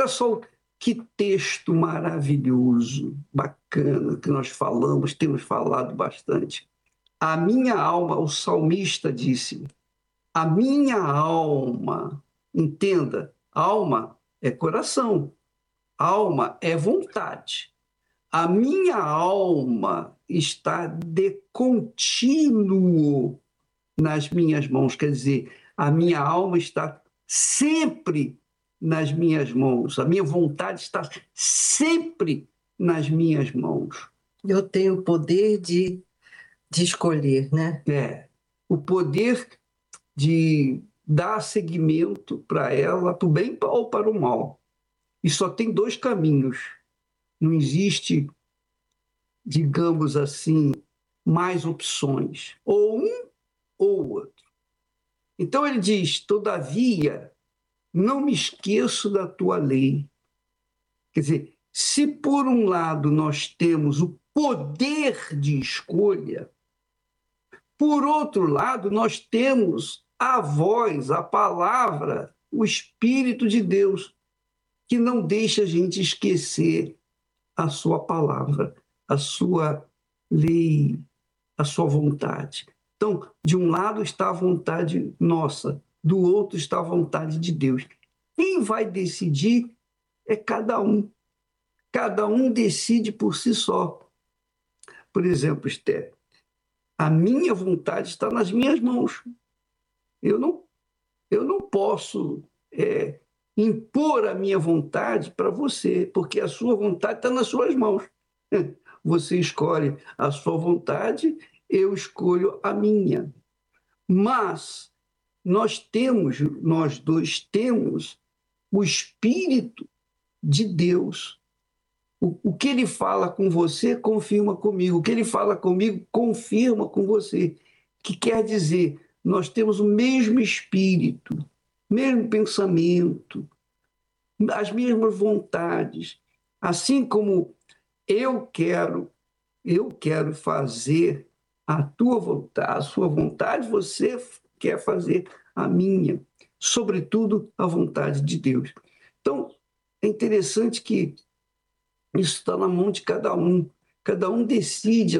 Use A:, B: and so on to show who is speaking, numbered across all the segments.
A: Olha só que texto maravilhoso, bacana, que nós falamos, temos falado bastante. A minha alma, o salmista disse, a minha alma, entenda, alma é coração, alma é vontade. A minha alma está de contínuo nas minhas mãos, quer dizer, a minha alma está sempre nas minhas mãos, a minha vontade está sempre nas minhas mãos.
B: Eu tenho o poder de escolher, né?
A: É, o poder de dar seguimento para ela, para o bem ou para o mal. E só tem dois caminhos. Não existe, digamos assim, mais opções. Ou um ou outro. Então ele diz: todavia, não me esqueço da tua lei. Quer dizer, se por um lado nós temos o poder de escolha, por outro lado nós temos a voz, a palavra, o Espírito de Deus, que não deixa a gente esquecer a sua palavra, a sua lei, a sua vontade. Então, de um lado está a vontade nossa, do outro está a vontade de Deus. Quem vai decidir é cada um. Cada um decide por si só. Por exemplo, Esther, a minha vontade está nas minhas mãos. Eu não, eu não posso impor a minha vontade para você, porque a sua vontade está nas suas mãos. Você escolhe a sua vontade, eu escolho a minha. Mas nós dois temos o Espírito de Deus. O que ele fala com você, confirma comigo. O que ele fala comigo, confirma com você. Que quer dizer, nós temos o mesmo espírito, mesmo pensamento, as mesmas vontades. Assim como eu quero fazer a tua vontade, a sua vontade, você quer fazer a minha, sobretudo a vontade de Deus. Então, é interessante que isso está na mão de cada um. Cada um decide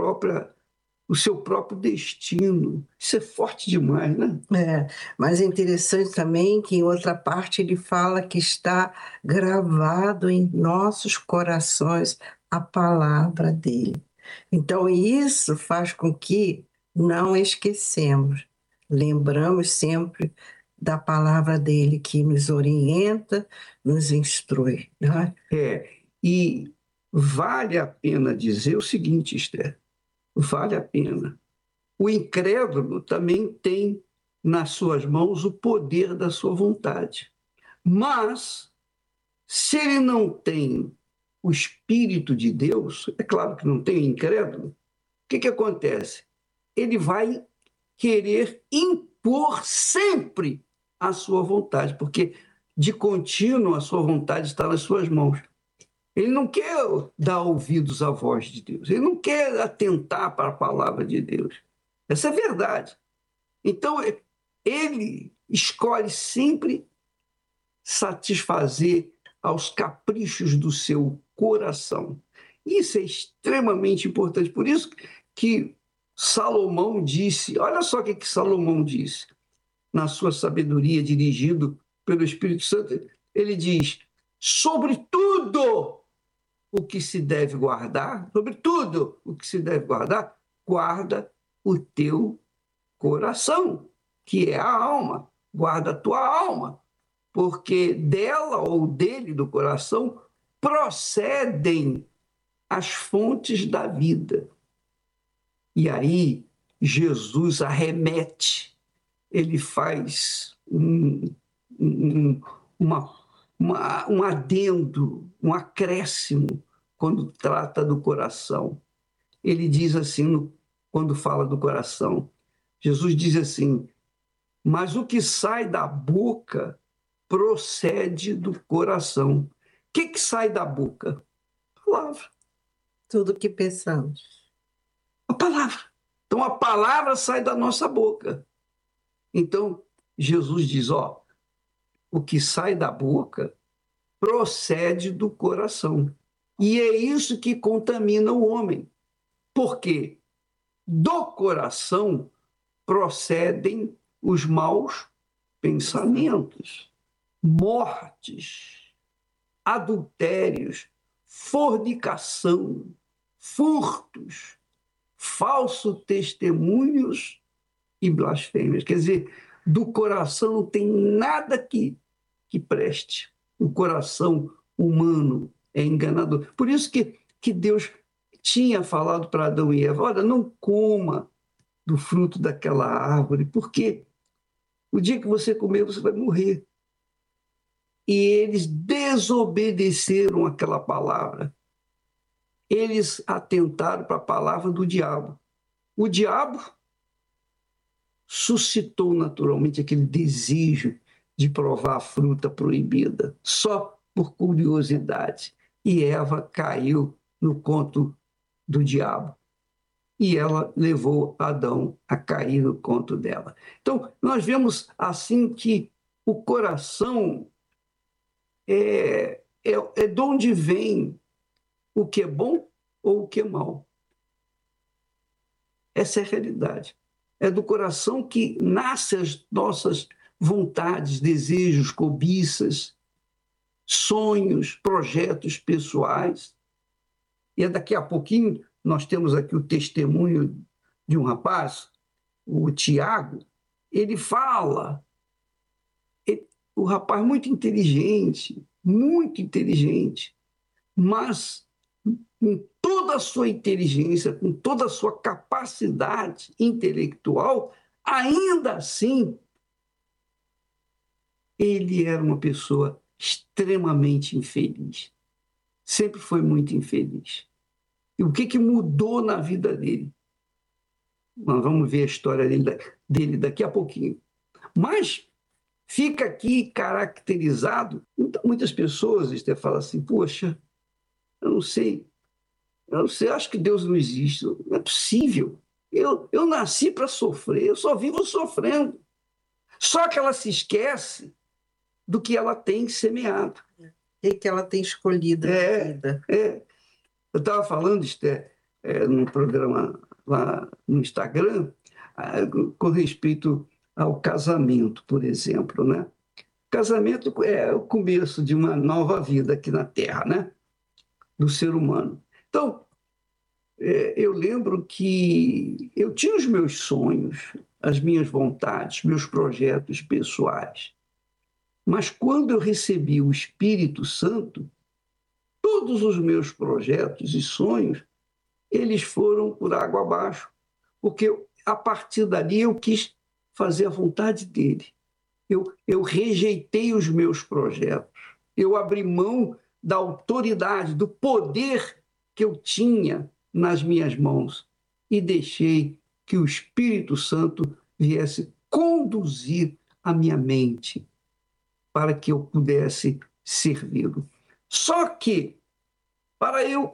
A: o seu próprio destino. Isso é forte demais, né?
B: Mas é interessante também que em outra parte ele fala que está gravado em nossos corações a palavra dele. Então isso faz com que não esquecemos, lembramos sempre da palavra dele que nos orienta, nos instrui, né?
A: E vale a pena dizer o seguinte, Esther, vale a pena. O incrédulo também tem nas suas mãos o poder da sua vontade. Mas, se ele não tem o Espírito de Deus, é claro que não tem incrédulo, o que acontece? Ele vai querer impor sempre a sua vontade, porque de contínuo a sua vontade está nas suas mãos. Ele não quer dar ouvidos à voz de Deus, ele não quer atentar para a palavra de Deus. Essa é a verdade. Então, ele escolhe sempre satisfazer aos caprichos do seu coração. Isso é extremamente importante. Por isso que Salomão disse, olha só o que Salomão disse, na sua sabedoria, dirigido pelo Espírito Santo, ele diz, sobre tudo o que se deve guardar, sobre tudo o que se deve guardar, guarda o teu coração, que é a alma. Guarda a tua alma, porque dela ou dele, do coração, procedem as fontes da vida. E aí Jesus arremete, ele faz um adendo, um acréscimo quando trata do coração. Ele diz assim, quando fala do coração, Jesus diz assim, mas o que sai da boca procede do coração. O que sai da boca? A palavra.
B: Tudo que pensamos.
A: A palavra. Então, a palavra sai da nossa boca. Então, Jesus diz, o que sai da boca procede do coração. E é isso que contamina o homem. Por quê? Do coração procedem os maus pensamentos, mortes, adultérios, fornicação, furtos, falsos testemunhos e blasfêmias. Quer dizer, do coração não tem nada que preste. O coração humano é enganador. Por isso que Deus tinha falado para Adão e Eva: olha, não coma do fruto daquela árvore, porque o dia que você comer, você vai morrer. E eles desobedeceram aquela palavra. Eles atentaram para a palavra do diabo. O diabo suscitou naturalmente aquele desejo de provar a fruta proibida, só por curiosidade. E Eva caiu no conto do diabo. E ela levou Adão a cair no conto dela. Então, nós vemos assim que o coração é de onde vem o que é bom ou o que é mal. Essa é a realidade. É do coração que nascem as nossas vontades, desejos, cobiças, sonhos, projetos pessoais. E daqui a pouquinho nós temos aqui o testemunho de um rapaz, o Tiago. Ele fala, o rapaz muito inteligente, mas com toda a sua inteligência, com toda a sua capacidade intelectual, ainda assim, ele era uma pessoa extremamente infeliz. Sempre foi muito infeliz. E o que mudou na vida dele? Nós vamos ver a história dele daqui a pouquinho. Mas fica aqui caracterizado, muitas pessoas falam assim: poxa, eu não sei, acho que Deus não existe, não é possível. Eu nasci para sofrer, eu só vivo sofrendo. Só que ela se esquece do que ela tem semeado.
B: O que ela tem escolhido na vida.
A: Eu estava falando, Esther, num programa lá no Instagram, com respeito ao casamento, por exemplo, né? Casamento é o começo de uma nova vida aqui na Terra, né? Do ser humano. Então, eu lembro que eu tinha os meus sonhos, as minhas vontades, meus projetos pessoais. Mas quando eu recebi o Espírito Santo, todos os meus projetos e sonhos, eles foram por água abaixo, porque a partir dali eu quis fazer a vontade dele. Eu rejeitei os meus projetos, eu abri mão da autoridade, do poder que eu tinha nas minhas mãos e deixei que o Espírito Santo viesse conduzir a minha mente para que eu pudesse servi-lo. Só que, para eu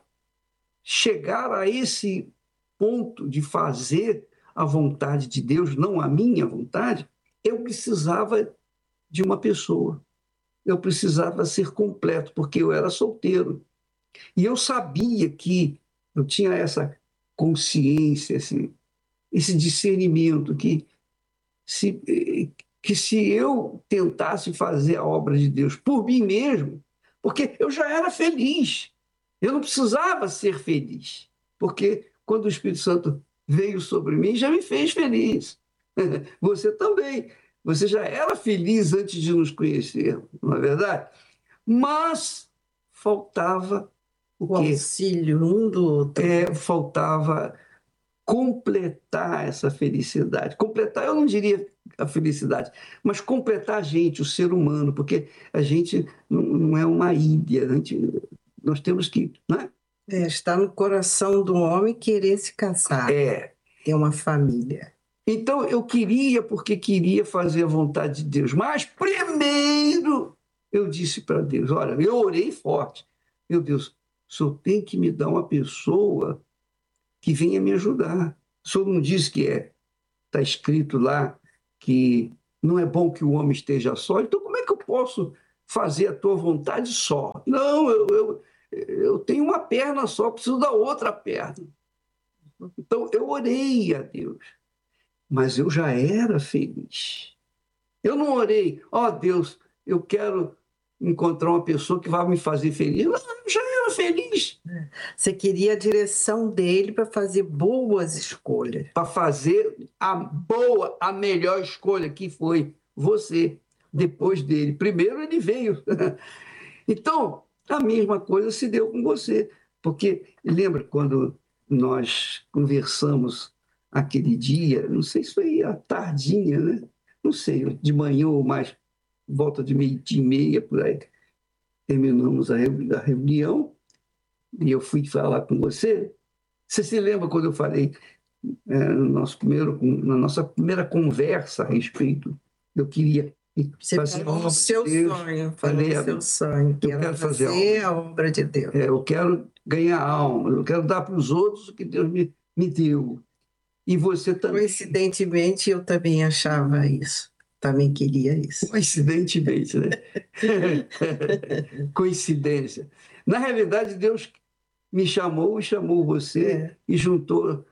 A: chegar a esse ponto de fazer a vontade de Deus, não a minha vontade, eu precisava de uma pessoa. Eu precisava ser completo, porque eu era solteiro. E eu sabia que eu tinha essa consciência, esse discernimento, se, que se eu tentasse fazer a obra de Deus por mim mesmo, porque eu já era feliz, eu não precisava ser feliz, porque quando o Espírito Santo veio sobre mim, já me fez feliz. Você também. Você já era feliz antes de nos conhecer, não é verdade? Mas faltava o quê?
B: Auxílio um do outro.
A: Faltava completar essa felicidade. Completar, eu não diria a felicidade, mas completar a gente, o ser humano, porque a gente não é uma ilha, nós temos que... Né?
B: Está no coração do homem querer se casar, ter uma família.
A: Então, eu queria, porque queria fazer a vontade de Deus. Mas, primeiro, eu disse para Deus, olha, eu orei forte. Meu Deus, o Senhor tem que me dar uma pessoa que venha me ajudar. O Senhor não diz que está escrito lá que não é bom que o homem esteja só. Então, como é que eu posso fazer a tua vontade só. Não, eu tenho uma perna só, preciso da outra perna. Então, eu orei a Deus, mas eu já era feliz. Eu não orei, ó Deus, eu quero encontrar uma pessoa que vai me fazer feliz. Não, eu já era feliz.
B: Você queria a direção dele para fazer boas escolhas.
A: Para fazer a melhor escolha, que foi você, depois dele. Primeiro ele veio. Então, a mesma coisa se deu com você. Porque lembra quando nós conversamos aquele dia, não sei se foi à tardinha, né? Não sei, de manhã ou mais, volta de meio-dia e meia, por aí, terminamos a reunião, e eu fui falar com você. Você se lembra quando eu falei na nossa primeira conversa a respeito, eu queria
B: Você
A: fazer a
B: falou
A: obra
B: o seu
A: de Deus.
B: sonho,
A: Falei,
B: falou o seu sonho, que
A: eu
B: era
A: quero fazer
B: fazer a obra de Deus.
A: eu quero ganhar alma, eu quero dar para os outros o que Deus me deu. E você também.
B: Coincidentemente, eu também achava isso. Também queria isso.
A: Coincidentemente, né? Coincidência. Na realidade, Deus me chamou e chamou você e juntou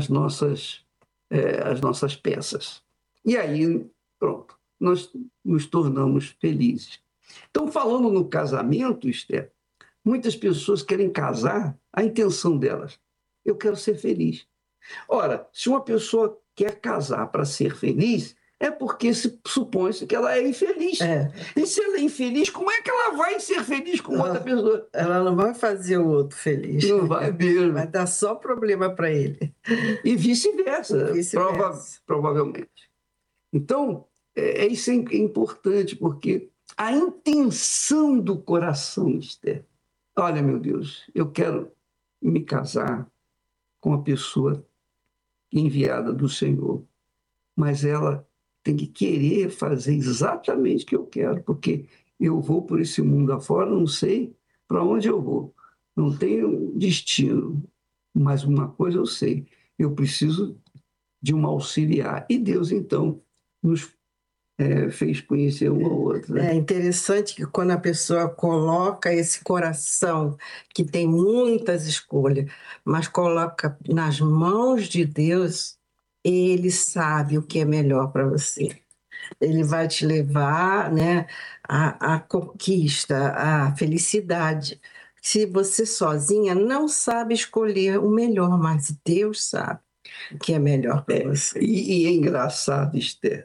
A: as nossas peças. E aí, pronto, nós nos tornamos felizes. Então, falando no casamento, Esther, muitas pessoas querem casar, a intenção delas, eu quero ser feliz. Ora, se uma pessoa quer casar para ser feliz, é porque se supõe-se que ela é infeliz. E se ela é infeliz, como é que ela vai ser feliz com outra pessoa?
B: Ela não vai fazer o outro feliz.
A: Não vai mesmo.
B: Vai dar só problema para ele.
A: E vice-versa, provavelmente. Então, isso é importante, porque a intenção do coração, Esther, olha, meu Deus, eu quero me casar com uma pessoa enviada do Senhor, mas ela tem que querer fazer exatamente o que eu quero, porque eu vou por esse mundo afora, não sei para onde eu vou, não tenho destino, mas uma coisa eu sei, eu preciso de um auxiliar. E Deus, então, nos fez conhecer um ao outro. Né?
B: É interessante que quando a pessoa coloca esse coração, que tem muitas escolhas, mas coloca nas mãos de Deus, ele sabe o que é melhor para você. Ele vai te levar, né, à conquista, à felicidade. Se você sozinha não sabe escolher o melhor, mas Deus sabe o que é melhor para você.
A: E é engraçado, Esther,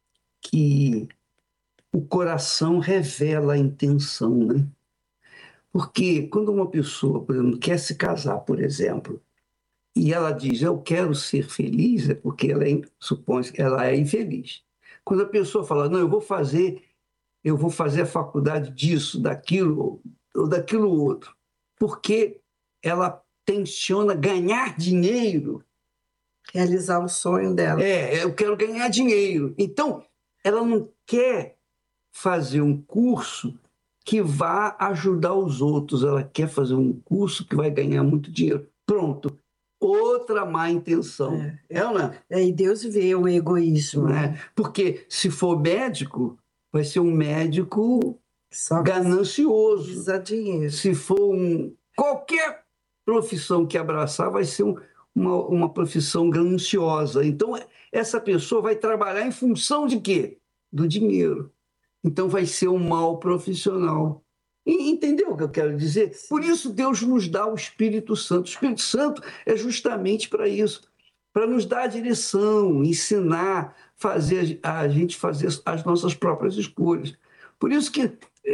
A: que o coração revela a intenção, né? Porque quando uma pessoa, por exemplo, quer se casar, por exemplo, e ela diz, eu quero ser feliz, é porque supõe que ela é infeliz. Quando a pessoa fala, não, eu vou fazer a faculdade disso, daquilo, ou daquilo outro, porque ela tenciona ganhar dinheiro.
B: Realizar o sonho dela.
A: Eu quero ganhar dinheiro. Então, ela não quer fazer um curso que vá ajudar os outros, ela quer fazer um curso que vai ganhar muito dinheiro. Pronto. Outra má intenção. Ou não é?
B: E Deus vê o egoísmo.
A: Né? Porque se for médico, vai ser um médico
B: só
A: ganancioso.
B: Precisa dinheiro.
A: Se for qualquer profissão que abraçar, vai ser uma profissão gananciosa. Então, essa pessoa vai trabalhar em função de quê? Do dinheiro. Então, vai ser um mau profissional. Entendeu o que eu quero dizer? Por isso, Deus nos dá o Espírito Santo. O Espírito Santo é justamente para isso, para nos dar a direção, ensinar, fazer a gente fazer as nossas próprias escolhas. Por isso que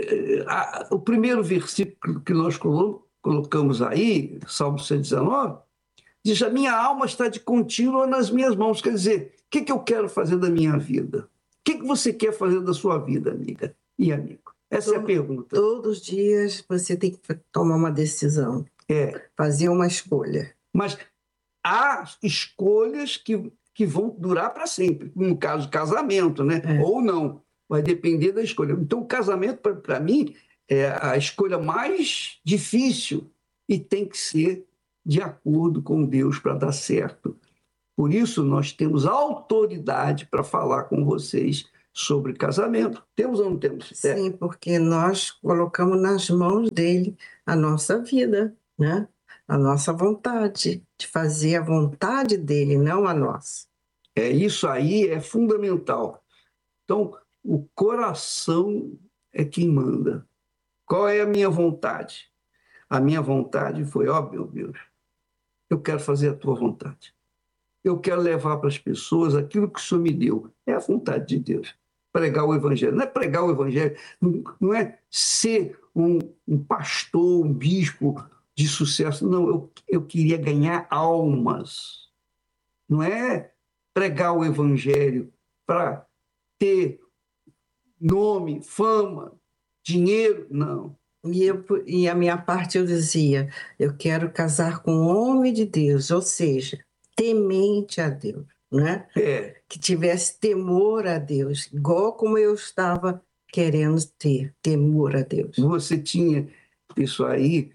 A: o primeiro versículo que nós colocamos aí, Salmo 119, diz: a minha alma está de contínuo nas minhas mãos. Quer dizer, o que eu quero fazer da minha vida? O que você quer fazer da sua vida, amiga e amigo? Essa é a pergunta.
B: Todos os dias você tem que tomar uma decisão. Fazer uma escolha.
A: Mas há escolhas que vão durar para sempre. No caso, casamento, né? Ou não. Vai depender da escolha. Então, o casamento, para mim, é a escolha mais difícil e tem que ser de acordo com Deus para dar certo. Por isso, nós temos autoridade para falar com vocês sobre casamento. Temos ou não temos?
B: Sim, porque nós colocamos nas mãos dele a nossa vida, né? A nossa vontade, de fazer a vontade dele, não a nossa.
A: Isso aí é fundamental. Então, o coração é quem manda. Qual é a minha vontade? A minha vontade foi, ó, meu Deus, eu quero fazer a tua vontade. Eu quero levar para as pessoas aquilo que o Senhor me deu. É a vontade de Deus. Pregar o Evangelho. Não é pregar o Evangelho, não é ser um pastor, um bispo de sucesso. Não, eu queria ganhar almas. Não é pregar o Evangelho para ter nome, fama, dinheiro. Não.
B: E a minha parte eu dizia, eu quero casar com um homem de Deus, ou seja, temente a Deus, né?
A: É,
B: Que tivesse temor a Deus, igual como eu estava querendo ter temor a Deus.
A: você tinha isso aí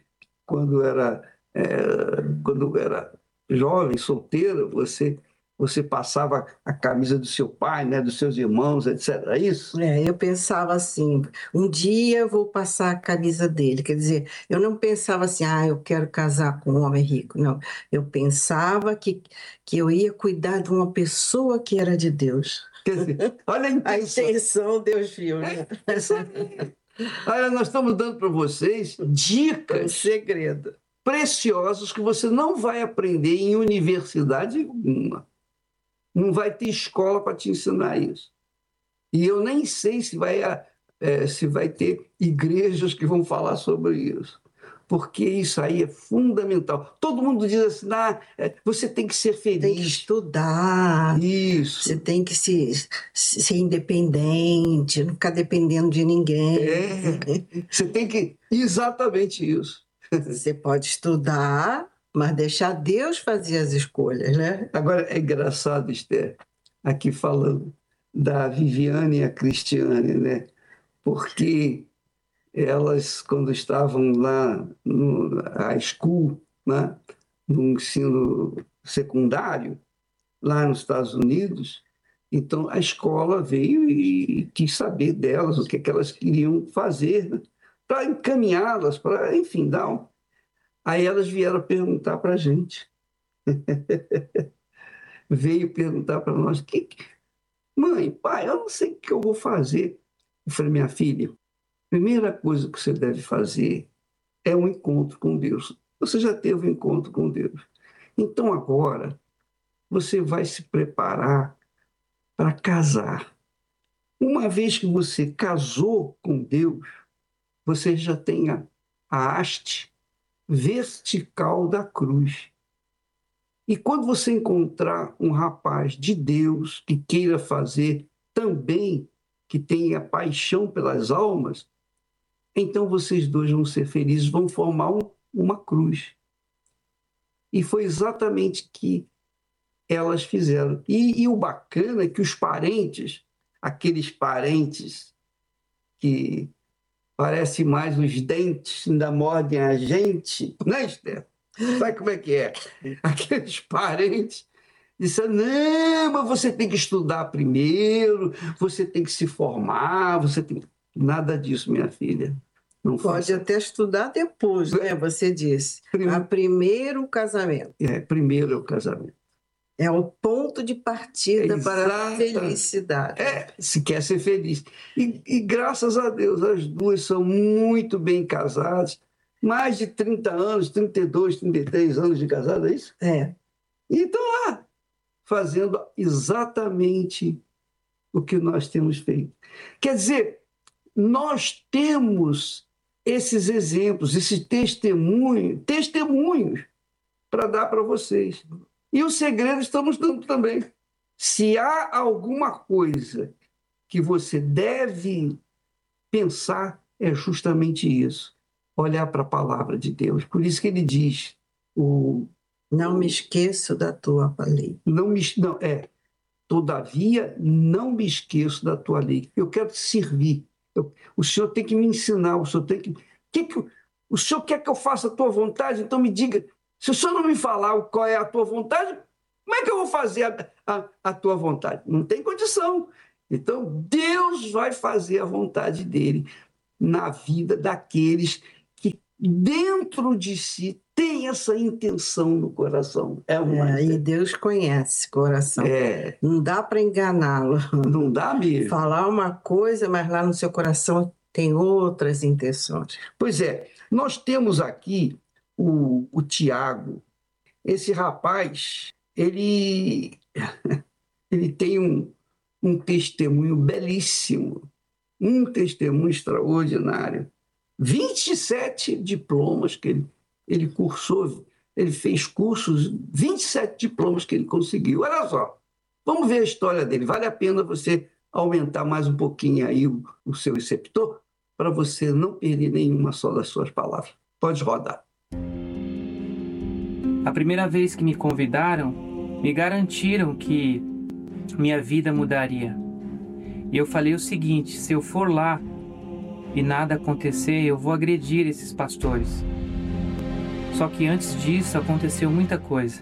A: quando era jovem, solteira, você passava a camisa do seu pai, né, dos seus irmãos, etc. É isso?
B: Eu pensava assim, um dia eu vou passar a camisa dele. Quer dizer, eu não pensava assim, eu quero casar com um homem rico. Não, eu pensava que eu ia cuidar de uma pessoa que era de Deus.
A: Quer dizer, olha a
B: A
A: intenção.
B: intenção Deus viu, né?
A: Isso aí. Olha, nós estamos dando para vocês
B: Um
A: dicas
B: segredo.
A: preciosas que você não vai aprender em universidade alguma. Não vai ter escola para te ensinar isso. E eu nem sei se vai ter igrejas que vão falar sobre isso, porque isso aí é fundamental. Todo mundo diz assim, você tem que ser
B: Tem que
A: feliz.
B: estudar,
A: Isso.
B: você tem que ser independente, não ficar dependendo de ninguém.
A: Você tem que... Exatamente isso.
B: Você pode estudar, mas deixar Deus fazer as escolhas, né?
A: Agora, é engraçado, Esther, aqui falando da Viviane e a Cristiane, né? Porque elas, quando estavam lá no high school, né? No ensino secundário, lá nos Estados Unidos, então a escola veio e quis saber delas, o que é que elas queriam fazer, né? Para encaminhá-las, para, enfim, dar um... Aí elas vieram perguntar para a gente, veio perguntar para nós, mãe, pai, eu não sei o que eu vou fazer. Eu falei, minha filha, primeira coisa que você deve fazer é um encontro com Deus. Você já teve um encontro com Deus. Então agora você vai se preparar para casar. Uma vez que você casou com Deus, você já tem a haste vertical da cruz. E quando você encontrar um rapaz de Deus que queira fazer também, que tenha paixão pelas almas, então vocês dois vão ser felizes, vão formar uma cruz. E foi exatamente o que elas fizeram. E o bacana é que os parentes, aqueles parentes que parecem mais os dentes, ainda mordem a gente, né, Esther? Sabe como é que é? Aqueles parentes disseram, não, mas você tem que estudar primeiro, você tem que se formar, você tem... Nada disso, minha filha. Não
B: Pode
A: faça.
B: até estudar depois, né? Você disse. A primeiro o casamento.
A: Primeiro é o casamento.
B: É o ponto de partida para a felicidade.
A: Se quer ser feliz. E graças a Deus, as duas são muito bem casadas. Mais de 30 anos, 32, 33 anos de casada, é isso?
B: É.
A: E estão lá, fazendo exatamente o que nós temos feito. Quer dizer, nós temos esses exemplos, esses testemunhos para dar para vocês. E o segredo estamos dando também. Se há alguma coisa que você deve pensar, é justamente isso. Olhar para a palavra de Deus. Por isso que ele diz,
B: não me esqueço da tua lei.
A: Todavia, não me esqueço da tua lei. Eu quero te servir. O Senhor tem que me ensinar, o Senhor tem que... O Senhor quer que eu faça a tua vontade? Então me diga. Se o Senhor não me falar qual é a tua vontade, como é que eu vou fazer a tua vontade? Não tem condição. Então, Deus vai fazer a vontade dele na vida daqueles que dentro de si tem essa intenção no coração.
B: E Deus conhece coração. Não dá para enganá-lo.
A: Não dá mesmo.
B: Falar uma coisa, mas lá no seu coração tem outras intenções.
A: Pois é, nós temos aqui o Tiago. Esse rapaz, ele tem um testemunho belíssimo, um testemunho extraordinário. 27 diplomas que ele cursou, ele fez cursos, 27 diplomas que ele conseguiu. Olha só, vamos ver a história dele. Vale a pena você aumentar mais um pouquinho aí o seu receptor para você não perder nenhuma só das suas palavras. Pode rodar.
C: A primeira vez que me convidaram, me garantiram que minha vida mudaria. E eu falei o seguinte: se eu for lá e nada acontecer, eu vou agredir esses pastores. Só que antes disso aconteceu muita coisa.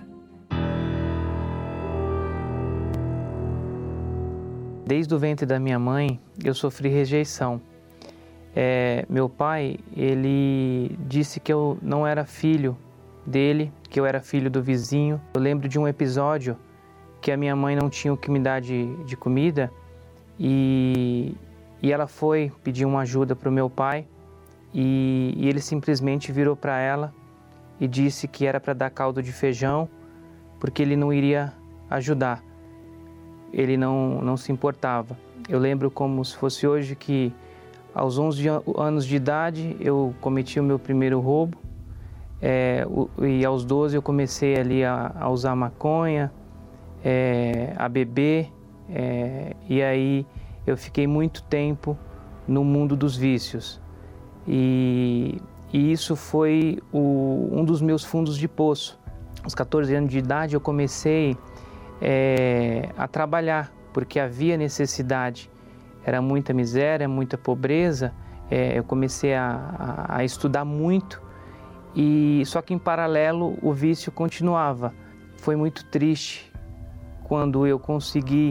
C: Desde o ventre da minha mãe, eu sofri rejeição. Meu pai, ele disse que eu não era filho dele, que eu era filho do vizinho. Eu lembro de um episódio que a minha mãe não tinha o que me dar de comida e ela foi pedir uma ajuda para o meu pai e ele simplesmente virou para ela e disse que era para dar caldo de feijão porque ele não iria ajudar, ele não se importava. Eu lembro como se fosse hoje que aos 11 anos de idade eu cometi o meu primeiro roubo e aos 12 eu comecei ali a usar maconha, a beber, e aí eu fiquei muito tempo no mundo dos vícios e isso foi um dos meus fundos de poço. Aos 14 anos de idade eu comecei a trabalhar porque havia necessidade, era muita miséria, muita pobreza. Eu comecei a estudar muito e só que em paralelo o vício continuava. Foi muito triste quando eu consegui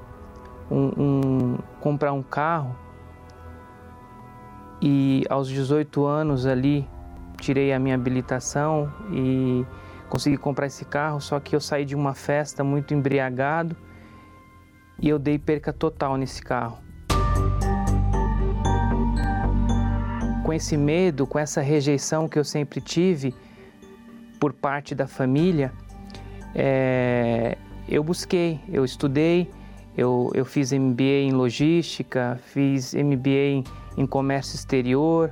C: comprar um carro e aos 18 anos ali tirei a minha habilitação e consegui comprar esse carro, só que eu saí de uma festa muito embriagado e eu dei perca total nesse carro. Com esse medo, com essa rejeição que eu sempre tive por parte da família, eu busquei, eu estudei, eu fiz MBA em logística, fiz MBA em comércio exterior,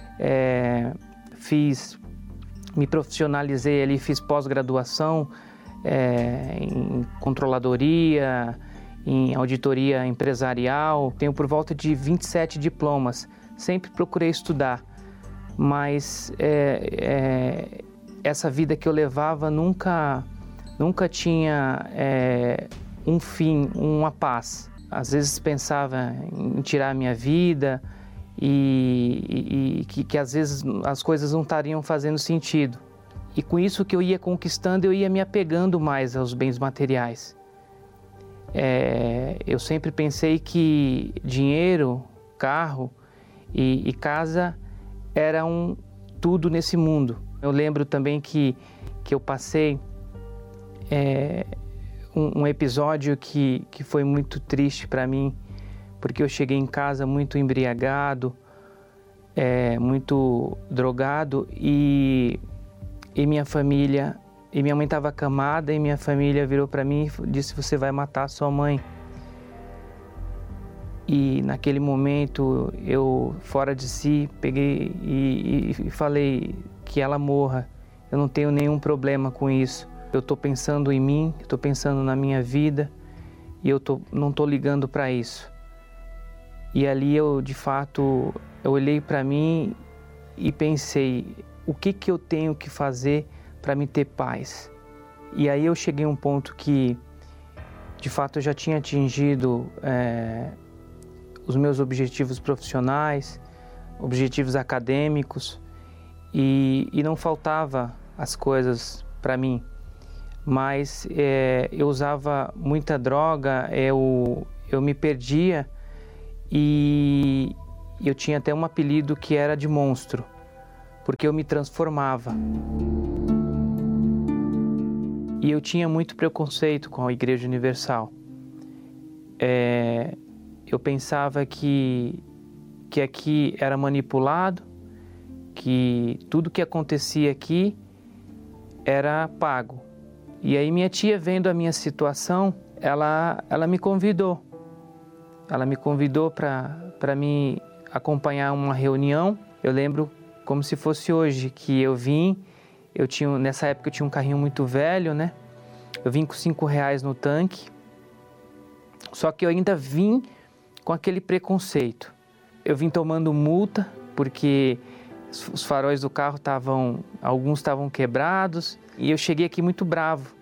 C: me profissionalizei ali, fiz pós-graduação em controladoria, em auditoria empresarial. Tenho por volta de 27 diplomas, sempre procurei estudar, mas essa vida que eu levava nunca tinha um fim, uma paz. Às vezes pensava em tirar a minha vida e que às vezes as coisas não estariam fazendo sentido. E com isso que eu ia conquistando, eu ia me apegando mais aos bens materiais. Eu sempre pensei que dinheiro, carro e casa eram tudo nesse mundo. Eu lembro também que eu passei um episódio que foi muito triste para mim, porque eu cheguei em casa muito embriagado, muito drogado e minha mãe estava acamada e minha família virou para mim e disse: você vai matar sua mãe. E naquele momento eu, fora de si, peguei e falei: que ela morra, eu não tenho nenhum problema com isso. Eu estou pensando em mim, estou pensando na minha vida e não estou ligando para isso. E ali eu, de fato, eu olhei para mim e pensei: o que eu tenho que fazer para me ter paz? E aí eu cheguei a um ponto que, de fato, eu já tinha atingido os meus objetivos profissionais, objetivos acadêmicos e não faltava as coisas para mim. Mas eu usava muita droga, eu eu me perdia e eu tinha até um apelido que era de monstro, porque eu me transformava. E eu tinha muito preconceito com a Igreja Universal. Eu pensava que aqui era manipulado, que tudo que acontecia aqui era pago. E aí minha tia, vendo a minha situação, ela me convidou. Ela me convidou para me acompanhar uma reunião. Eu lembro como se fosse hoje, que eu vim, nessa época eu tinha um carrinho muito velho, né? Eu vim com R$5 no tanque, só que eu ainda vim com aquele preconceito. Eu vim tomando multa, porque os faróis do carro alguns estavam quebrados, e eu cheguei aqui muito bravo.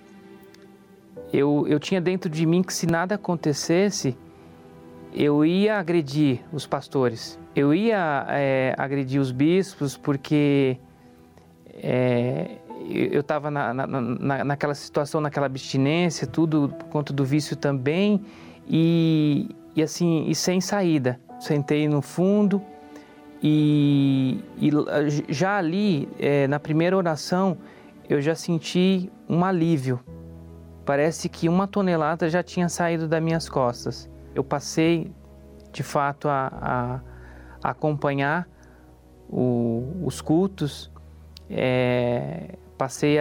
C: Eu tinha dentro de mim que se nada acontecesse, eu ia agredir os pastores. Eu ia agredir os bispos, porque eu estava naquela situação, naquela abstinência, tudo por conta do vício também, e sem saída. Sentei no fundo e já ali, na primeira oração, eu já senti um alívio. Parece que 1 tonelada já tinha saído das minhas costas. Eu passei, de fato, a acompanhar os cultos, passei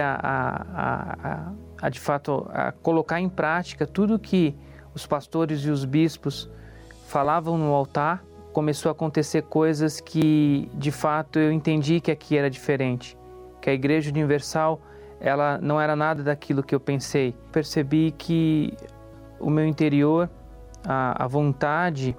C: de fato, a colocar em prática tudo que os pastores e os bispos falavam no altar. Começou a acontecer coisas que, de fato, eu entendi que aqui era diferente, que a Igreja Universal, ela não era nada daquilo que eu pensei. Percebi que o meu interior, a vontade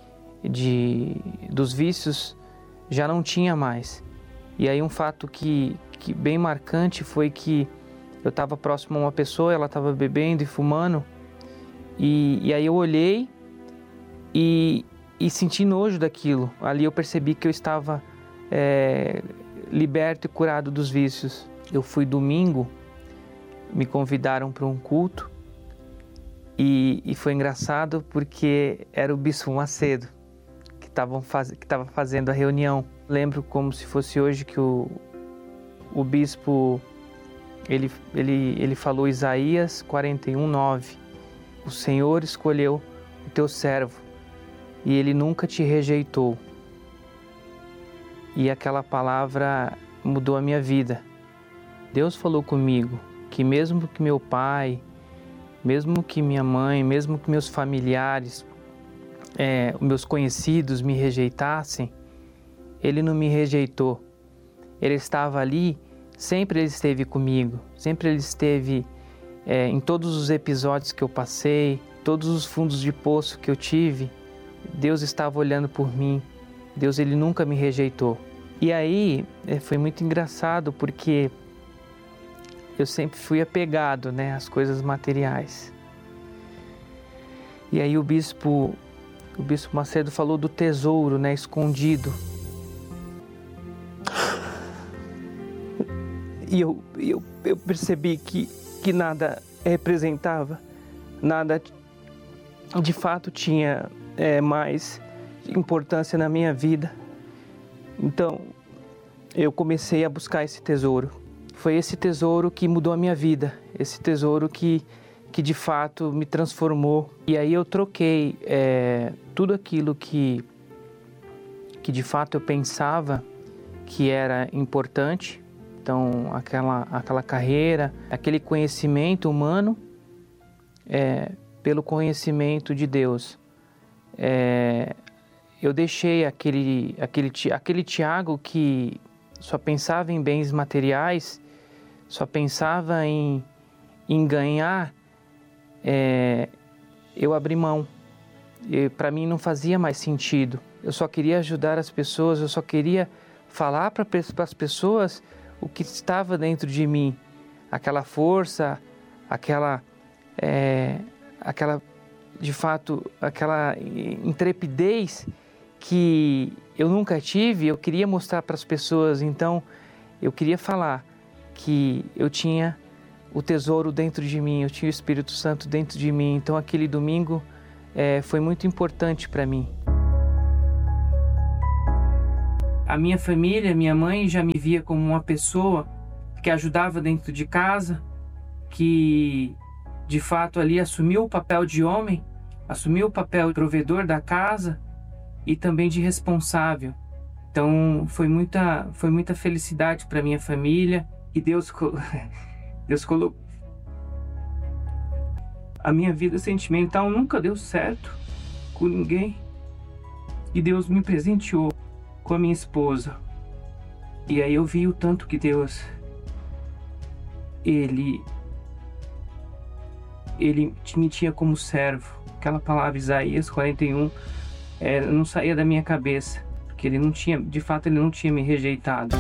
C: dos vícios já não tinha mais. E aí um fato que bem marcante foi que eu estava próximo a uma pessoa, ela estava bebendo e fumando, e aí eu olhei e senti nojo daquilo. Ali eu percebi que eu estava liberto e curado dos vícios. Eu fui domingo, me convidaram para um culto, e foi engraçado porque era o Bispo Macedo que estava fazendo a reunião. Lembro como se fosse hoje que o bispo, ele falou Isaías 41:9. O Senhor escolheu o teu servo e ele nunca te rejeitou. E aquela palavra mudou a minha vida. Deus falou comigo que mesmo que meu pai, mesmo que minha mãe, mesmo que meus familiares, meus conhecidos me rejeitassem, Ele não me rejeitou. Ele estava ali, sempre Ele esteve comigo, sempre Ele esteve em todos os episódios que eu passei, todos os fundos de poço que eu tive, Deus estava olhando por mim. Deus, Ele nunca me rejeitou. E aí foi muito engraçado porque eu sempre fui apegado, né, às coisas materiais. E aí o bispo Macedo falou do tesouro, né, escondido. E eu percebi que nada representava, nada de fato tinha mais importância na minha vida. Então eu comecei a buscar esse tesouro. Foi esse tesouro que mudou a minha vida, esse tesouro que de fato me transformou. E aí eu troquei tudo aquilo que de fato eu pensava que era importante. Então aquela carreira, aquele conhecimento humano, pelo conhecimento de Deus. Eu deixei aquele Tiago que só pensava em bens materiais, só pensava em ganhar, eu abri mão. Para mim não fazia mais sentido. Eu só queria ajudar as pessoas, eu só queria falar para as pessoas o que estava dentro de mim. Aquela força, aquela de fato, aquela intrepidez que eu nunca tive, eu queria mostrar para as pessoas. Então, eu queria falar que eu tinha o tesouro dentro de mim, eu tinha o Espírito Santo dentro de mim. Então, aquele domingo, foi muito importante para mim. A minha família, minha mãe já me via como uma pessoa que ajudava dentro de casa, que de fato ali assumiu o papel de homem, assumiu o papel de provedor da casa e também de responsável. Então foi muita felicidade para minha família e Deus colocou. A minha vida sentimental nunca deu certo com ninguém e Deus me presenteou com a minha esposa. E aí eu vi o tanto que Deus ele me tinha como servo. Aquela palavra Isaías 41 não saía da minha cabeça, porque ele não tinha me rejeitado.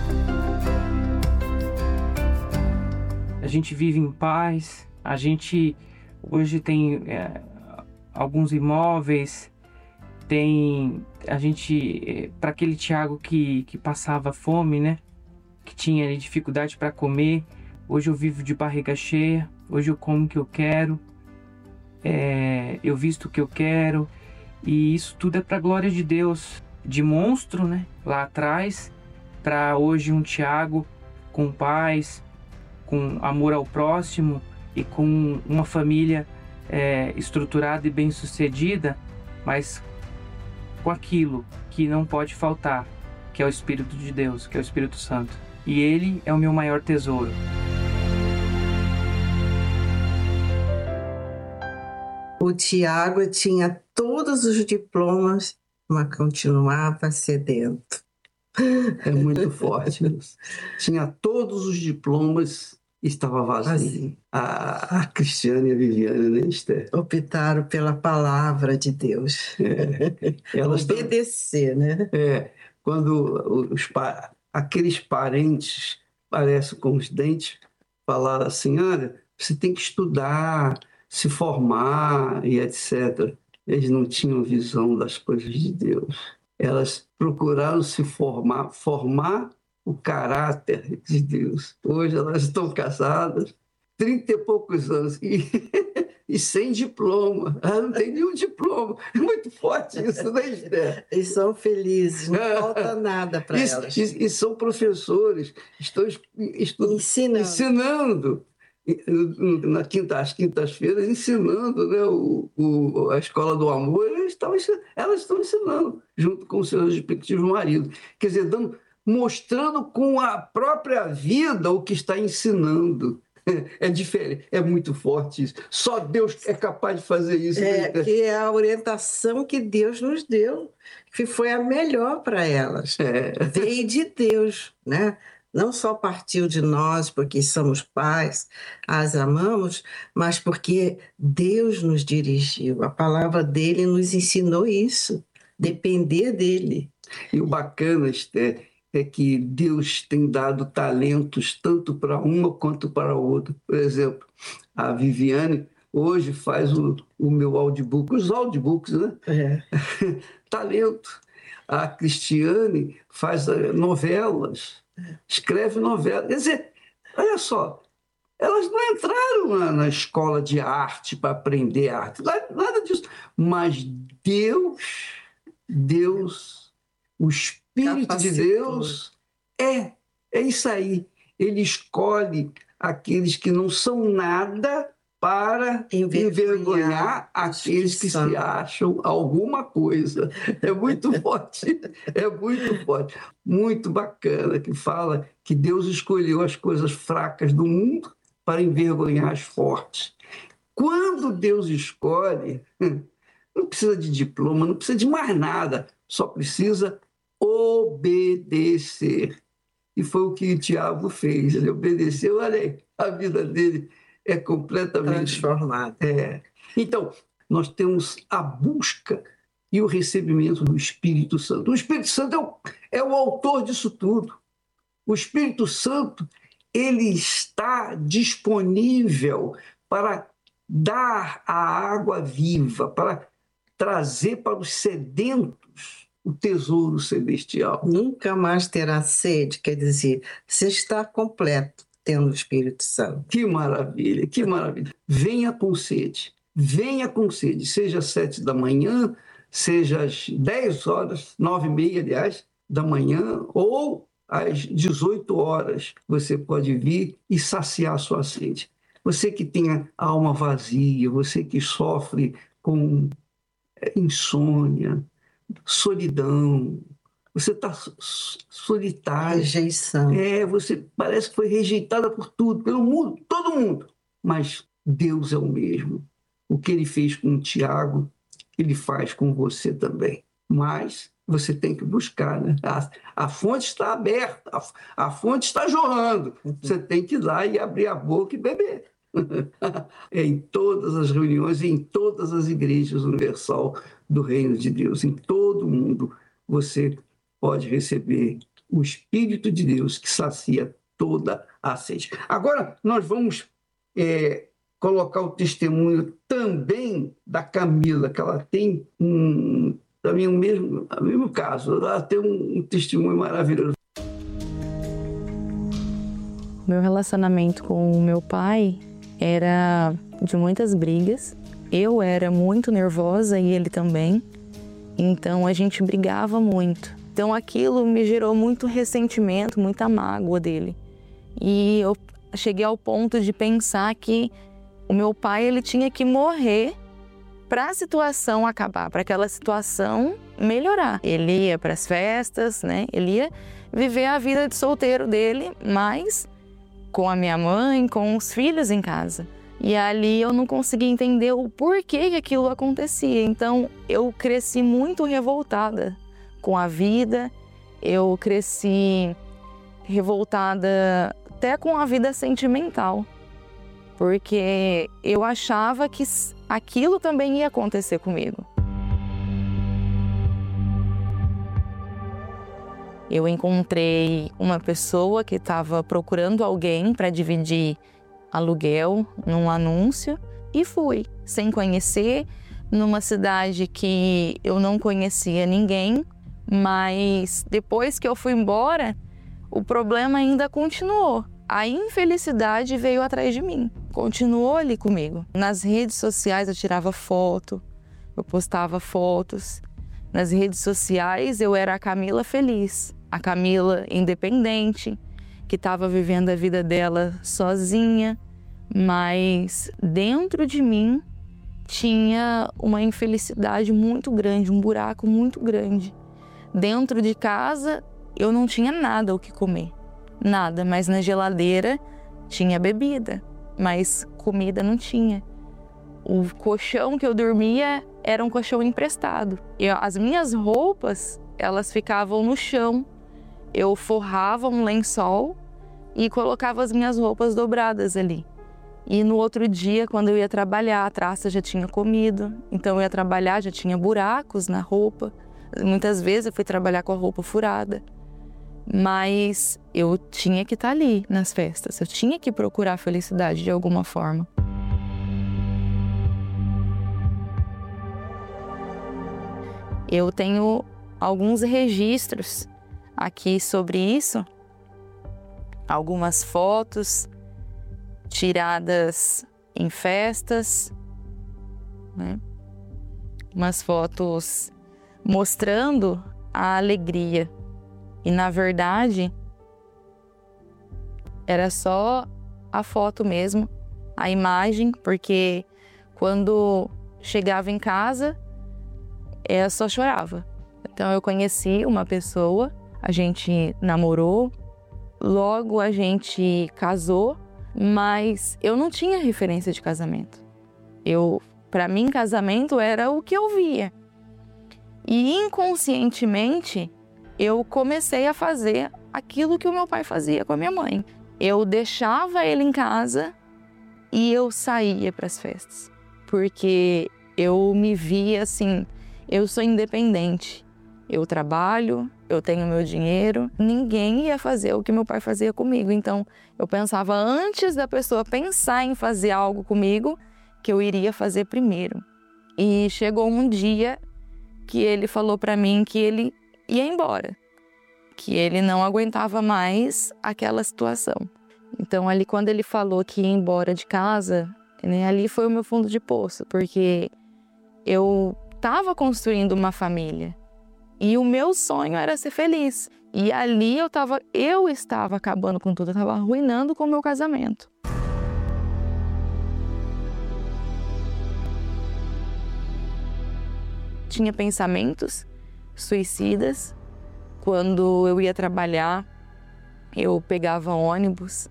C: A gente vive em paz, a gente hoje tem alguns imóveis, para aquele Tiago que passava fome, né? Que tinha ali dificuldade para comer, hoje eu vivo de barriga cheia, hoje eu como o que eu quero, eu visto o que eu quero, e isso tudo é para a glória de Deus, de monstro, né? Lá atrás, para hoje um Tiago com paz, com amor ao próximo e com uma família estruturada e bem-sucedida, mas com aquilo que não pode faltar, que é o Espírito de Deus, que é o Espírito Santo. E Ele é o meu maior tesouro.
B: O Tiago tinha todos os diplomas, mas continuava sedento.
A: É muito forte isso. Tinha todos os diplomas e estava vazio. A Cristiane e a Viviane, né, Esther?
B: Optaram pela palavra de Deus. Obedecer, né?
A: Quando aqueles parentes parecem com os dentes, falaram assim, olha, você tem que estudar, se formar e etc. Eles não tinham visão das coisas de Deus. Elas procuraram se formar o caráter de Deus. Hoje elas estão casadas, 30 e poucos anos, e sem diploma. Elas não têm nenhum diploma. É muito forte isso, né, Esther?
B: E são felizes, não falta nada para elas.
A: E são professores, estão ensinando. Às quintas-feiras, ensinando, né, a Escola do Amor, elas estão ensinando, junto com os seus respectivos maridos. Quer dizer, mostrando com a própria vida o que está ensinando. É diferente, é muito forte isso. Só Deus é capaz de fazer isso.
B: Que é a orientação que Deus nos deu, que foi a melhor para elas. Veio de Deus, né? Não só partiu de nós, porque somos pais, as amamos, mas porque Deus nos dirigiu. A palavra dele nos ensinou isso, depender dele.
A: E o bacana, Esther, é que Deus tem dado talentos tanto para uma quanto para a outra. Por exemplo, a Viviane hoje faz o meu audiobook, os audiobooks, né? Talento. A Cristiane faz novelas, escreve novelas. Quer dizer, olha só, elas não entraram na escola de arte para aprender arte, nada disso. Mas Deus, o Espírito de Deus, é isso aí. Ele escolhe aqueles que não são nada para envergonhar aqueles que se acham alguma coisa. É muito forte, muito bacana, que fala que Deus escolheu as coisas fracas do mundo para envergonhar as fortes. Quando Deus escolhe, não precisa de diploma, não precisa de mais nada, só precisa obedecer. E foi o que o Tiago fez, ele obedeceu, olha aí, a vida dele é completamente
B: transformada.
A: Então, nós temos a busca e o recebimento do Espírito Santo. O Espírito Santo é o autor disso tudo. O Espírito Santo, ele está disponível para dar a água viva, para trazer para os sedentos o tesouro celestial.
B: Nunca mais terá sede, quer dizer, você está completo tendo o Espírito Santo.
A: Que maravilha, que maravilha. Venha com sede, venha com sede, seja às 7 da manhã, seja às 10 horas, 9h30, aliás, da manhã, ou às 18 horas, você pode vir e saciar a sua sede. Você que tem a alma vazia, você que sofre com insônia, solidão, você está solitário.
B: Rejeição.
A: Você parece que foi rejeitada por tudo, pelo mundo, todo mundo. Mas Deus é o mesmo. O que ele fez com o Tiago, ele faz com você também. Mas você tem que buscar, né? A fonte está aberta, a fonte está jorrando. Você tem que ir lá e abrir a boca e beber. Em todas as reuniões, em todas as igrejas universal do Reino de Deus, em todo o mundo, você pode receber o Espírito de Deus que sacia toda a sede. Agora, nós vamos colocar o testemunho também da Camila, que ela tem também o mesmo caso, ela tem um testemunho maravilhoso.
D: Meu relacionamento com o meu pai era de muitas brigas. Eu era muito nervosa e ele também. Então a gente brigava muito. Então aquilo me gerou muito ressentimento, muita mágoa dele. E eu cheguei ao ponto de pensar que o meu pai ele tinha que morrer para a situação acabar, para aquela situação melhorar. Ele ia para as festas, né? Ele ia viver a vida de solteiro dele, mas com a minha mãe, com os filhos em casa. E ali eu não conseguia entender o porquê que aquilo acontecia. Então eu cresci muito revoltada com a vida, eu cresci revoltada até com a vida sentimental, porque eu achava que aquilo também ia acontecer comigo. Eu encontrei uma pessoa que estava procurando alguém para dividir aluguel num anúncio e fui, sem conhecer, numa cidade que eu não conhecia ninguém, mas depois que eu fui embora, o problema ainda continuou. A infelicidade veio atrás de mim, continuou ali comigo. Nas redes sociais eu tirava foto, eu postava fotos. Nas redes sociais eu era a Camila feliz, a Camila independente, que estava vivendo a vida dela sozinha, mas dentro de mim tinha uma infelicidade muito grande, um buraco muito grande. Dentro de casa eu não tinha nada o que comer, nada, mas na geladeira tinha bebida, mas comida não tinha. O colchão que eu dormia era um colchão emprestado. As minhas roupas, elas ficavam no chão. Eu forrava um lençol e colocava as minhas roupas dobradas ali. E no outro dia, quando eu ia trabalhar, a traça já tinha comido. Então eu ia trabalhar, já tinha buracos na roupa. Muitas vezes eu fui trabalhar com a roupa furada. Mas eu tinha que estar ali nas festas. Eu tinha que procurar a felicidade de alguma forma. Eu tenho alguns registros aqui sobre isso, algumas fotos tiradas em festas, né? Umas fotos mostrando a alegria. E na verdade era só a foto mesmo, a imagem, porque quando chegava em casa eu só chorava. Então eu conheci uma pessoa, a gente namorou, logo a gente casou, mas eu não tinha referência de casamento. Para mim, casamento era o que eu via. E inconscientemente eu comecei a fazer aquilo que o meu pai fazia com a minha mãe. Eu deixava ele em casa e eu saía para as festas, porque eu me via assim, eu sou independente, eu trabalho, eu tenho meu dinheiro, ninguém ia fazer o que meu pai fazia comigo. Então eu pensava antes da pessoa pensar em fazer algo comigo, que eu iria fazer primeiro. E chegou um dia que ele falou para mim que ele ia embora, que ele não aguentava mais aquela situação. Então ali quando ele falou que ia embora de casa, né? Ali foi o meu fundo de poço, porque eu estava construindo uma família e o meu sonho era ser feliz. E ali eu estava acabando com tudo, eu estava arruinando com o meu casamento. Tinha pensamentos suicidas. Quando eu ia trabalhar, eu pegava ônibus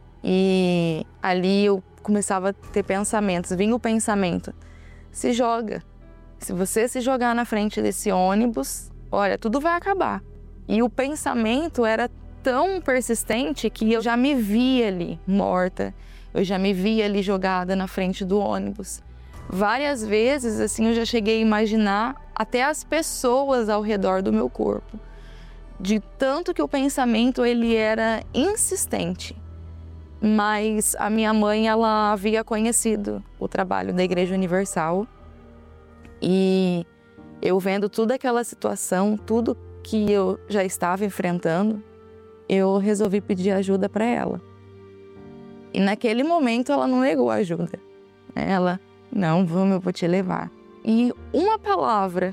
D: e ali eu começava a ter pensamentos. Vinha o pensamento: se joga. Se você se jogar na frente desse ônibus, olha, tudo vai acabar. E o pensamento era tão persistente que eu já me via ali morta, eu já me via ali jogada na frente do ônibus. Várias vezes, assim, eu já cheguei a imaginar até as pessoas ao redor do meu corpo. De tanto que o pensamento, ele era insistente. Mas a minha mãe, ela havia conhecido o trabalho da Igreja Universal. E eu vendo toda aquela situação, tudo que eu já estava enfrentando, eu resolvi pedir ajuda para ela. E naquele momento ela não negou a ajuda. Ela: não, vamos, eu vou te levar. E uma palavra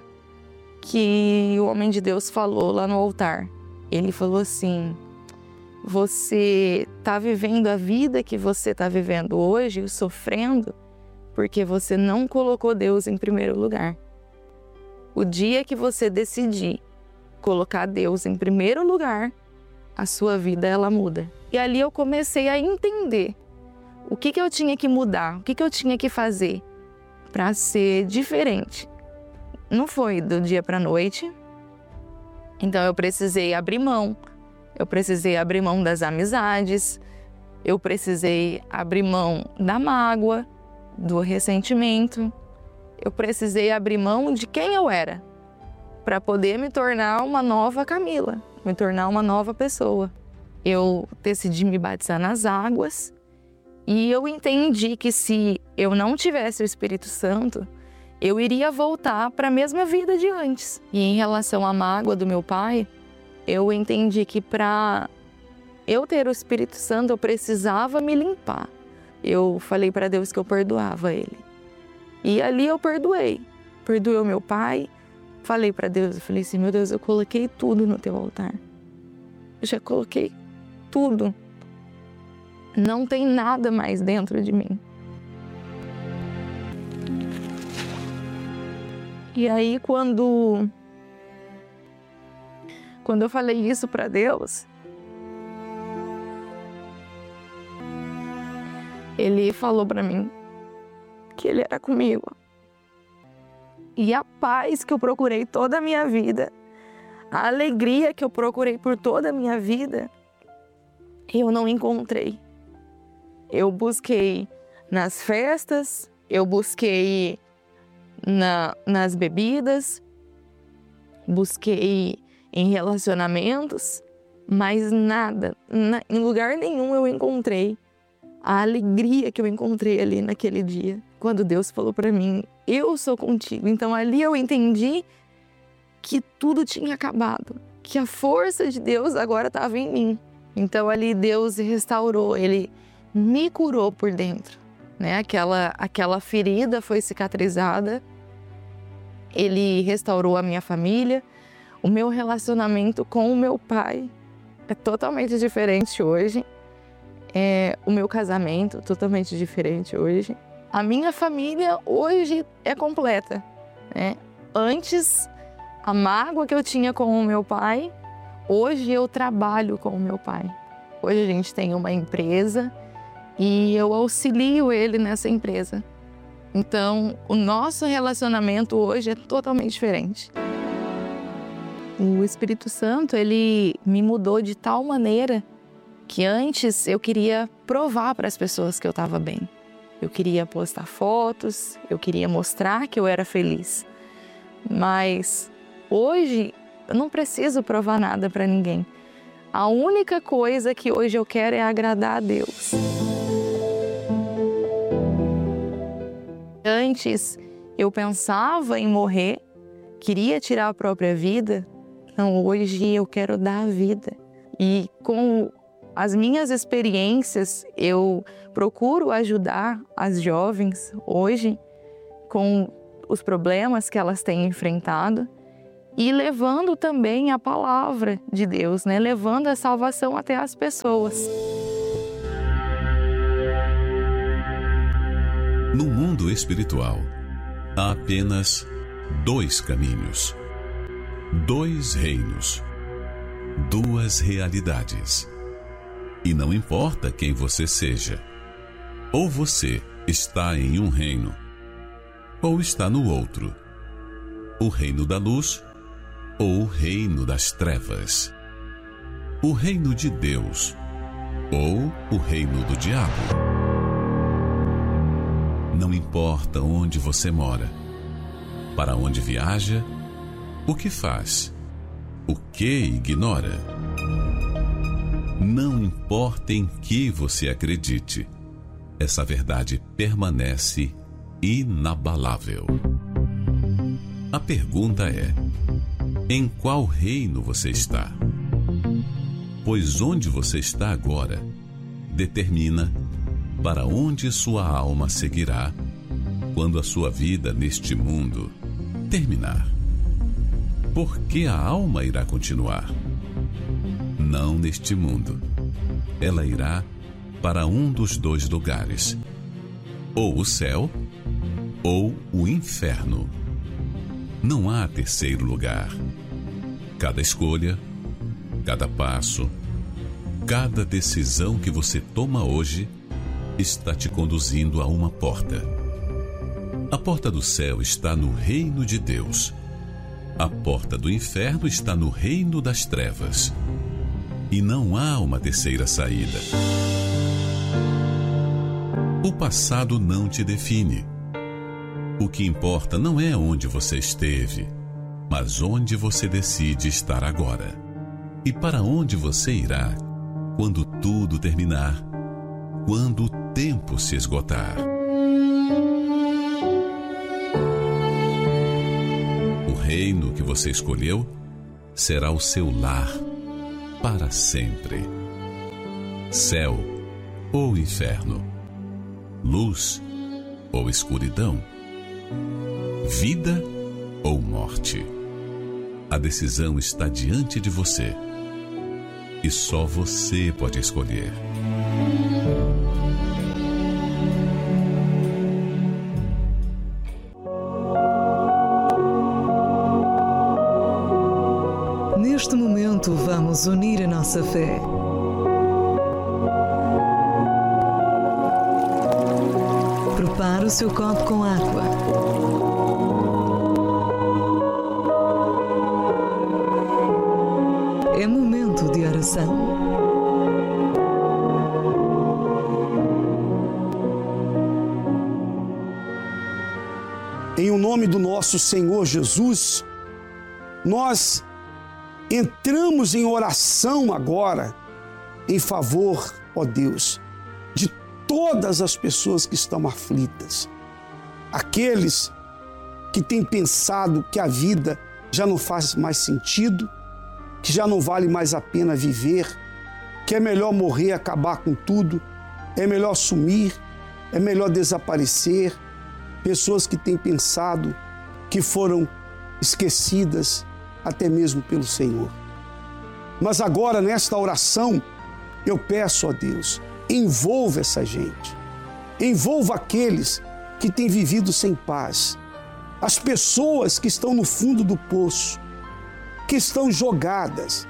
D: que o homem de Deus falou lá no altar, ele falou assim: você está vivendo a vida que você está vivendo hoje, sofrendo, porque você não colocou Deus em primeiro lugar. O dia que você decidir colocar Deus em primeiro lugar, a sua vida, ela muda. E ali eu comecei a entender o que eu tinha que mudar, o que eu tinha que fazer para ser diferente. Não foi do dia para a noite. Então eu precisei abrir mão. Eu precisei abrir mão das amizades. Eu precisei abrir mão da mágoa, do ressentimento. Eu precisei abrir mão de quem eu era para poder me tornar uma nova Camila, me tornar uma nova pessoa. Eu decidi me batizar nas águas e eu entendi que se eu não tivesse o Espírito Santo, eu iria voltar para a mesma vida de antes. E em relação à mágoa do meu pai, eu entendi que para eu ter o Espírito Santo, eu precisava me limpar. Eu falei para Deus que eu perdoava ele. E ali eu perdoei. Perdoei o meu pai. Falei para Deus, eu falei assim: meu Deus, eu coloquei tudo no teu altar. Eu já coloquei tudo. Não tem nada mais dentro de mim. E aí quando eu falei isso para Deus, ele falou para mim que ele era comigo. E a paz que eu procurei toda a minha vida, a alegria que eu procurei por toda a minha vida, eu não encontrei. Eu busquei nas festas, eu busquei nas bebidas, busquei em relacionamentos, mas nada, em lugar nenhum eu encontrei a alegria que eu encontrei ali naquele dia, quando Deus falou para mim: eu sou contigo. Então ali eu entendi que tudo tinha acabado, que a força de Deus agora estava em mim. Então ali Deus restaurou, Ele me curou por dentro, né? Aquela ferida foi cicatrizada, Ele restaurou a minha família, o meu relacionamento com o meu pai é totalmente diferente hoje. O meu casamento totalmente diferente hoje. A minha família hoje é completa, né? Antes, a mágoa que eu tinha com o meu pai, hoje eu trabalho com o meu pai. Hoje a gente tem uma empresa e eu auxilio ele nessa empresa. Então, o nosso relacionamento hoje é totalmente diferente. O Espírito Santo, ele me mudou de tal maneira que antes eu queria provar para as pessoas que eu estava bem. Eu queria postar fotos, eu queria mostrar que eu era feliz. Mas hoje eu não preciso provar nada para ninguém. A única coisa que hoje eu quero é agradar a Deus. Antes eu pensava em morrer, queria tirar a própria vida. Não, hoje eu quero dar a vida. E com as minhas experiências, eu procuro ajudar as jovens hoje com os problemas que elas têm enfrentado e levando também a palavra de Deus, né? Levando a salvação até as pessoas.
E: No mundo espiritual, há apenas 2 caminhos, 2 reinos, 2 realidades. E não importa quem você seja, ou você está em um reino, ou está no outro, o reino da luz ou o reino das trevas, o reino de Deus ou o reino do diabo. Não importa onde você mora, para onde viaja, o que faz, o que ignora. Não importa em que você acredite, essa verdade permanece inabalável. A pergunta é: em qual reino você está? Pois onde você está agora determina para onde sua alma seguirá quando a sua vida neste mundo terminar. Porque a alma irá continuar. Não neste mundo. Ela irá para um dos 2 lugares: ou o céu ou o inferno. Não há terceiro lugar. Cada escolha, cada passo, cada decisão que você toma hoje está te conduzindo a uma porta. A porta do céu está no reino de Deus. A porta do inferno está no reino das trevas. E não há uma terceira saída. O passado não te define. O que importa não é onde você esteve, mas onde você decide estar agora. E para onde você irá quando tudo terminar, quando o tempo se esgotar. O reino que você escolheu será o seu lar para sempre. Céu ou inferno, luz ou escuridão, vida ou morte. A decisão está diante de você e só você pode escolher.
F: Neste momento, vamos unir a nossa fé. Prepare o seu copo com água. É momento de oração.
G: Em o nome do nosso Senhor Jesus, nós entramos em oração agora em favor, ó Deus, de todas as pessoas que estão aflitas. Aqueles que têm pensado que a vida já não faz mais sentido, que já não vale mais a pena viver, que é melhor morrer, acabar com tudo, é melhor sumir, é melhor desaparecer. Pessoas que têm pensado que foram esquecidas até mesmo pelo Senhor. Mas agora, nesta oração, eu peço a Deus, envolva essa gente, envolva aqueles que têm vivido sem paz, as pessoas que estão no fundo do poço, que estão jogadas,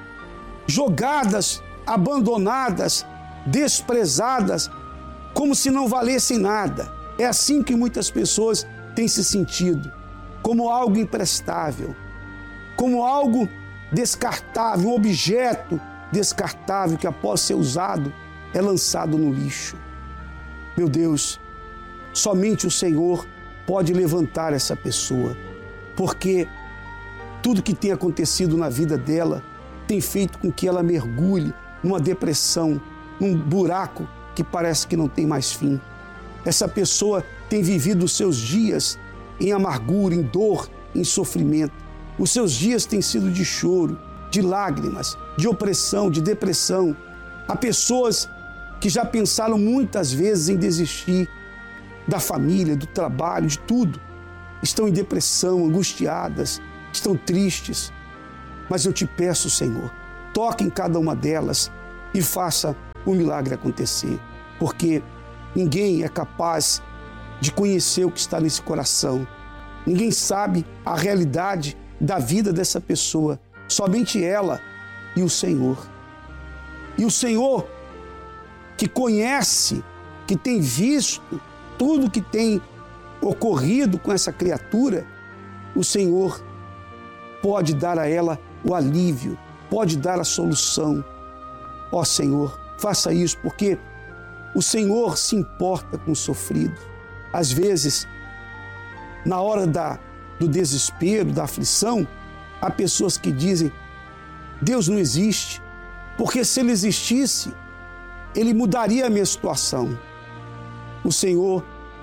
G: abandonadas, desprezadas, como se não valessem nada. É assim que muitas pessoas têm se sentido, como algo imprestável, como algo descartável, um objeto descartável que após ser usado é lançado no lixo. Meu Deus, somente o Senhor pode levantar essa pessoa, porque tudo que tem acontecido na vida dela tem feito com que ela mergulhe numa depressão, num buraco que parece que não tem mais fim. Essa pessoa tem vivido os seus dias em amargura, em dor, em sofrimento. Os seus dias têm sido de choro, de lágrimas, de opressão, de depressão. Há pessoas que já pensaram muitas vezes em desistir da família, do trabalho, de tudo. Estão em depressão, angustiadas, estão tristes. Mas eu te peço, Senhor, toque em cada uma delas e faça o milagre acontecer. Porque ninguém é capaz de conhecer o que está nesse coração. Ninguém sabe a realidade da vida dessa pessoa. Somente ela e o Senhor. E o Senhor, que conhece, que tem visto tudo que tem ocorrido com essa criatura, o Senhor pode dar a ela o alívio, pode dar a solução. Ó Senhor, faça isso, porque o Senhor se importa com o sofrido. Às vezes, na hora do desespero, da aflição, há pessoas que dizem: Deus não existe, porque se Ele existisse, Ele mudaria a minha situação. O Senhor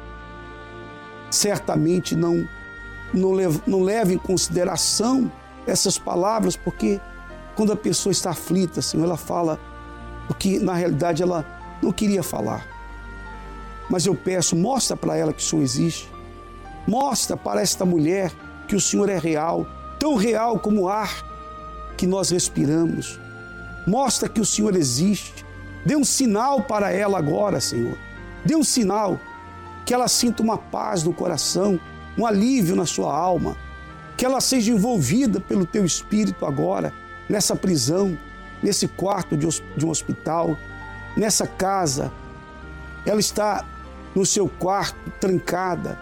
G: certamente não leva em consideração essas palavras, porque quando a pessoa está aflita, Senhor, ela fala o que na realidade ela não queria falar. Mas eu peço, mostra para ela que o Senhor existe. Mostra para esta mulher que o Senhor é real, tão real como o ar que nós respiramos. Mostra que o Senhor existe. Dê um sinal para ela agora, Senhor. Dê um sinal que ela sinta uma paz no coração, um alívio na sua alma, que ela seja envolvida pelo Teu Espírito agora, nessa prisão, nesse quarto de um hospital, nessa casa. Ela está no seu quarto, trancada,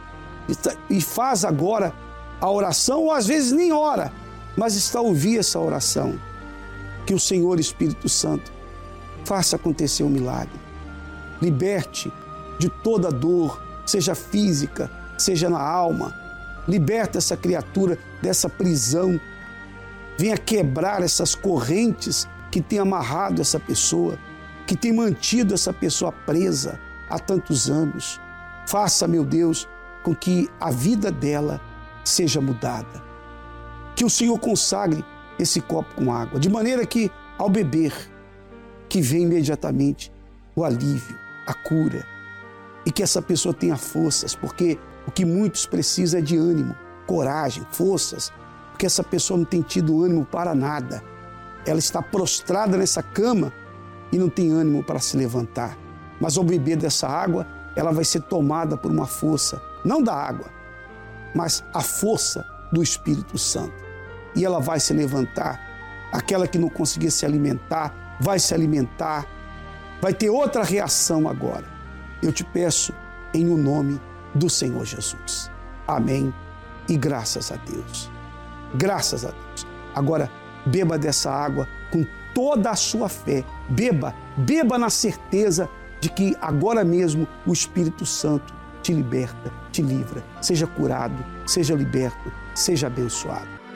G: e faz agora a oração, ou às vezes nem ora, mas está a ouvir essa oração. Que o Senhor Espírito Santo faça acontecer um milagre. Liberte de toda dor, seja física, seja na alma. Liberta essa criatura dessa prisão. Venha quebrar essas correntes que têm amarrado essa pessoa, que têm mantido essa pessoa presa há tantos anos. Faça, meu Deus, com que a vida dela seja mudada. Que o Senhor consagre esse copo com água, de maneira que, ao beber, que venha imediatamente o alívio, a cura, e que essa pessoa tenha forças, porque o que muitos precisam é de ânimo, coragem, forças, porque essa pessoa não tem tido ânimo para nada. Ela está prostrada nessa cama e não tem ânimo para se levantar. Mas ao beber dessa água, ela vai ser tomada por uma força, não da água, mas a força do Espírito Santo. E ela vai se levantar. Aquela que não conseguia se alimentar, vai se alimentar, vai ter outra reação agora. Eu te peço em o nome do Senhor Jesus. Amém e graças a Deus. Graças a Deus. Agora, beba dessa água com toda a sua fé. Beba na certeza de que agora mesmo o Espírito Santo te liberta, te livra. Seja curado, seja liberto, seja abençoado.